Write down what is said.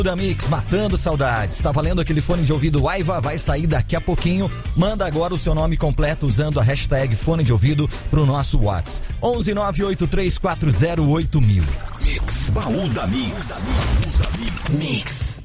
Da Mix, matando saudades. Tá valendo aquele fone de ouvido Aiva, vai sair daqui a pouquinho. Manda agora o seu nome completo usando a hashtag fone de ouvido pro nosso WhatsApp. 11983408000. Mix, baú da Mix. Mix.